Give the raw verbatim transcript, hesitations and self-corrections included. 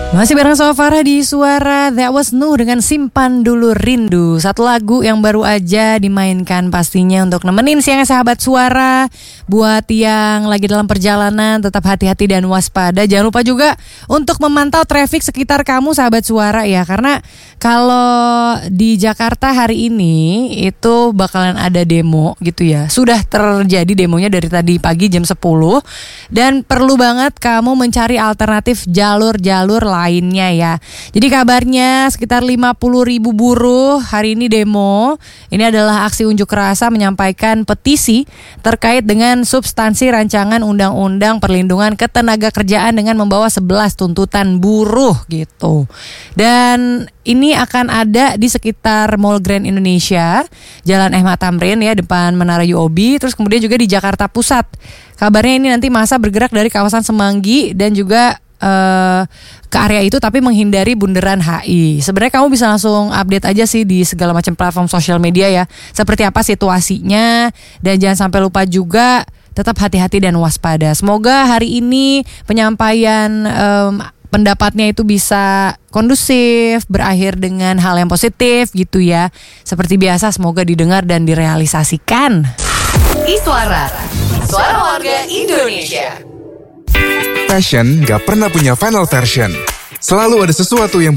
Masih bareng sama Farah di Suara. That was Nuh dengan Simpan Dulu Rindu. Satu lagu yang baru aja dimainkan pastinya untuk nemenin siangnya sahabat Suara. Buat yang lagi dalam perjalanan tetap hati-hati dan waspada. Jangan lupa juga untuk memantau traffic sekitar kamu sahabat Suara ya. Karena kalau di Jakarta hari ini itu bakalan ada demo gitu ya. Sudah terjadi demonya dari tadi pagi jam sepuluh. Dan perlu banget kamu mencari alternatif jalur-jalur lainnya ya. Jadi kabarnya sekitar lima puluh ribu buruh hari ini demo. Ini adalah aksi unjuk rasa menyampaikan petisi terkait dengan substansi rancangan undang-undang perlindungan ketenagakerjaan dengan membawa sebelas tuntutan buruh gitu. Dan ini akan ada di sekitar Mall Grand Indonesia, Jalan Ahmad Tamrin ya, depan Menara U O B. Terus kemudian juga di Jakarta Pusat. Kabarnya ini nanti masa bergerak dari kawasan Semanggi dan juga Uh, ke area itu tapi menghindari Bundaran H I. Sebenarnya kamu bisa langsung update aja sih di segala macam platform sosial media ya, seperti apa situasinya. Dan jangan sampai lupa juga tetap hati-hati dan waspada. Semoga hari ini penyampaian um, pendapatnya itu bisa kondusif, berakhir dengan hal yang positif gitu ya. Seperti biasa semoga didengar dan direalisasikan. Iswara, suara warga Indonesia. Fashion gak pernah punya final version. Selalu ada sesuatu yang